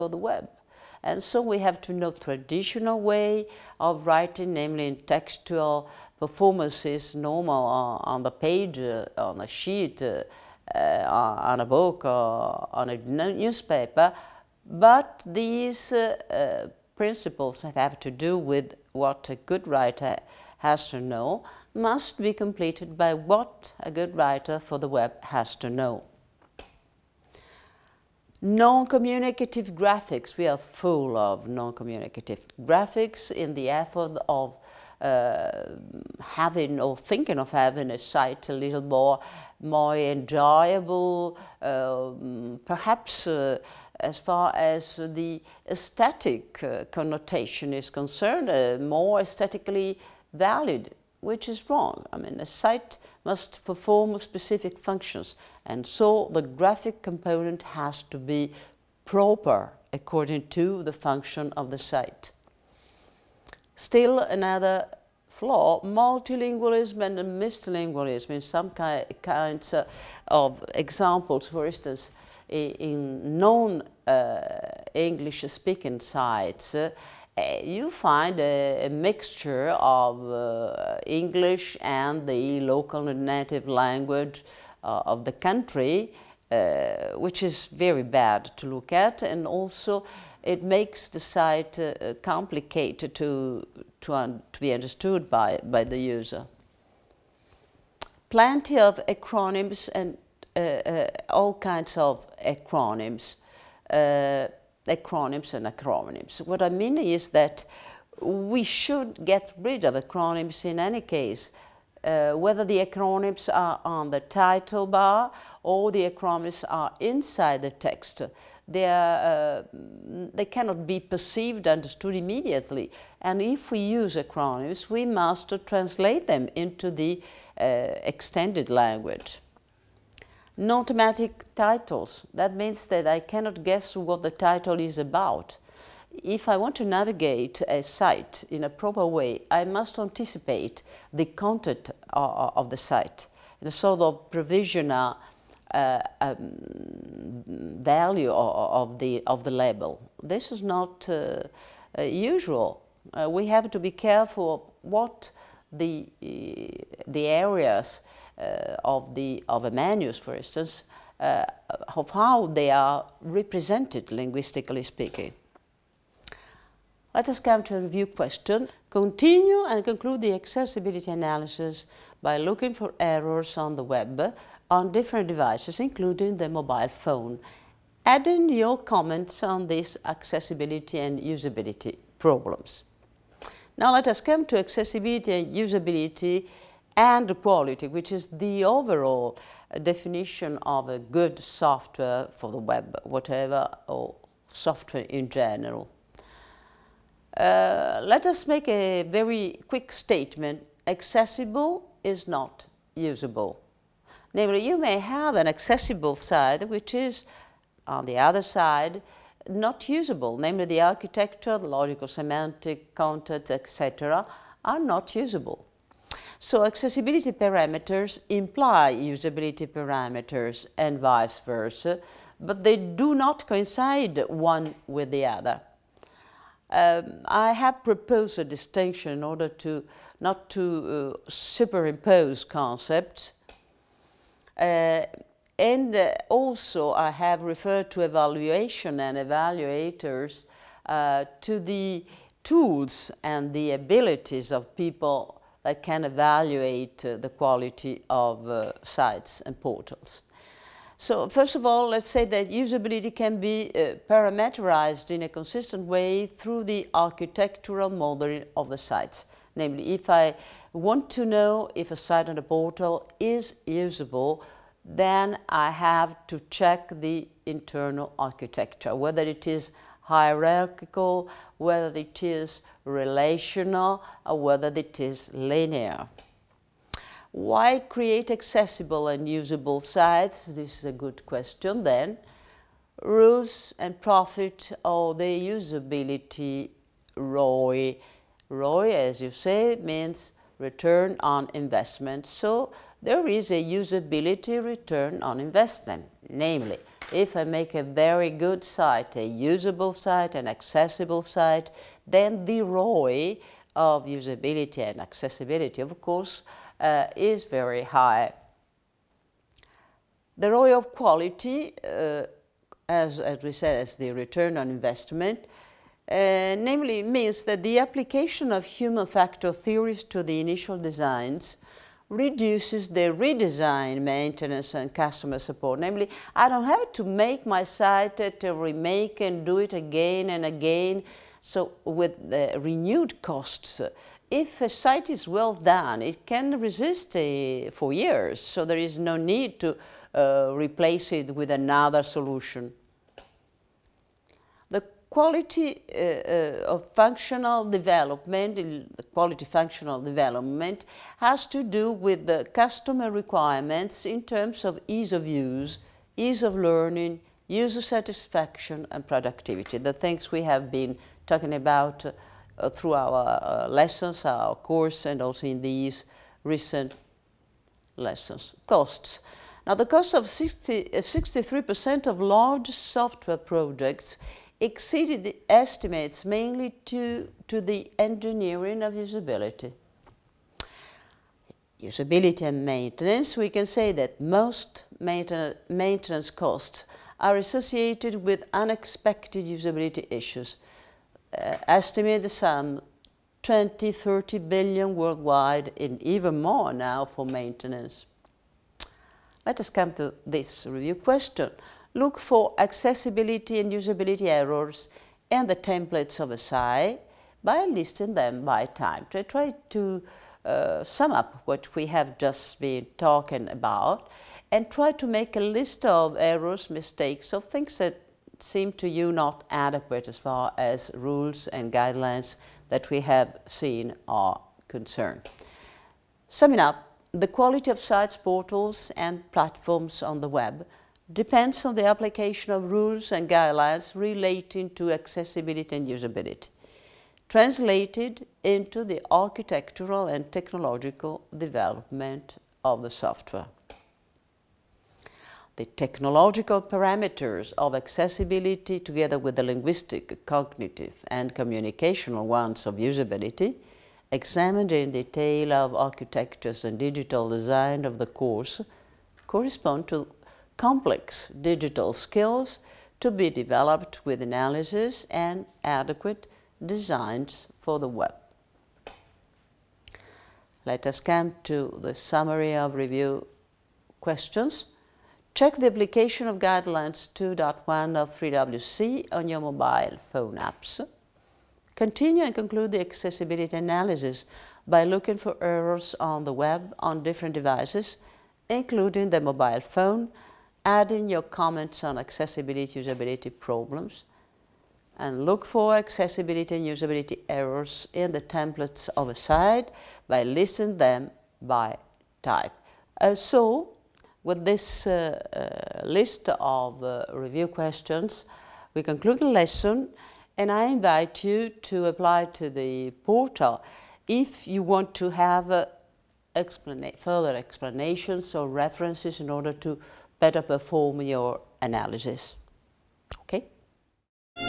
for the web. And so we have to know traditional way of writing, namely in textual performances, normal on the page, on a sheet, on a book, or on a newspaper. But these principles that have to do with what a good writer has to know must be completed by what a good writer for the web has to know. Non-communicative graphics. We are full of non-communicative graphics in the effort of having or thinking of having a site a little more enjoyable, perhaps as far as the aesthetic connotation is concerned, more aesthetically valid, which is wrong. I mean, a site must perform specific functions, and so the graphic component has to be proper according to the function of the site. Still another flaw, multilingualism and multilingualism in some kinds of examples. For instance, in non-English speaking sites, you find a mixture of English and the local native language of the country, which is very bad to look at, and also it makes the site complicated to be understood by the user. Plenty of acronyms and all kinds of acronyms. Acronyms and acronyms. What I mean is that we should get rid of acronyms in any case, whether the acronyms are on the title bar or the acronyms are inside the text. They cannot be perceived, understood immediately. And if we use acronyms, we must translate them into the extended language. Non-thematic titles. That means that I cannot guess what the title is about. If I want to navigate a site in a proper way, I must anticipate the content of the site, the sort of provisional value of the label. This is not usual. We have to be careful of what the areas of a manus, for instance, of how they are represented linguistically speaking. Let us come to a review question. Continue and conclude the accessibility analysis by looking for errors on the web on different devices, including the mobile phone. Add in your comments on these accessibility and usability problems. Now let us come to accessibility and usability and quality, which is the overall definition of a good software for the web, whatever, or software in general. Let us make a very quick statement. Accessible is not usable. Namely, you may have an accessible side which is, on the other side, not usable. Namely, the architecture, the logical semantic, content, etc. are not usable. So accessibility parameters imply usability parameters and vice versa, but they do not coincide one with the other. I have proposed a distinction in order to not to superimpose concepts, and also I have referred to evaluation and evaluators to the tools and the abilities of people that can evaluate the quality of sites and portals. So first of all, let's say that usability can be parameterized in a consistent way through the architectural modeling of the sites. Namely, if I want to know if a site on a portal is usable, then I have to check the internal architecture, whether it is hierarchical, whether it is relational, or whether it is linear. Why create accessible and usable sites? This is a good question then. Rules and profit or the usability ROI. ROI, as you say, means return on investment. So there is a usability return on investment. Namely, if I make a very good site, a usable site, an accessible site, then the ROI of usability and accessibility, of course, is very high. The ROI of quality, as we said, as the return on investment, namely means that the application of human factor theories to the initial designs reduces the redesign, maintenance, and customer support. Namely, I don't have to make my site to remake and do it again and again, so with renewed costs. If a site is well done, it can resist for years, so there is no need to replace it with another solution. The quality of functional development, the quality functional development has to do with the customer requirements in terms of ease of use, ease of learning, user satisfaction and productivity, the things we have been talking about through our lessons, our course, and also in these recent lessons. Costs. Now, the cost of 63% of large software projects exceeded the estimates mainly to the engineering of usability. Usability and maintenance, we can say that most maintenance costs are associated with unexpected usability issues. Estimate the sum 20–30 billion worldwide, and even more now for maintenance. Let us come to this review question. Look for accessibility and usability errors in the templates of a site by listing them by time. To try to sum up what we have just been talking about and try to make a list of errors, mistakes, of things that seem to you not adequate as far as rules and guidelines that we have seen are concerned. Summing up, the quality of sites, portals and platforms on the web depends on the application of rules and guidelines relating to accessibility and usability, translated into the architectural and technological development of the software. The technological parameters of accessibility, together with the linguistic, cognitive and communicational ones of usability, examined in detail of architectures and digital design of the course, correspond to complex digital skills to be developed with analysis and adequate designs for the web. Let us come to the summary of review questions. Check the application of Guidelines 2.1 of 3WC on your mobile phone apps. Continue and conclude the accessibility analysis by looking for errors on the web on different devices, including the mobile phone, adding your comments on accessibility usability problems, and look for accessibility and usability errors in the templates of a site by listing them by type. So, with this list of review questions, we conclude the lesson, and I invite you to apply to the portal if you want to have further explanations or references in order to better perform your analysis. Okay?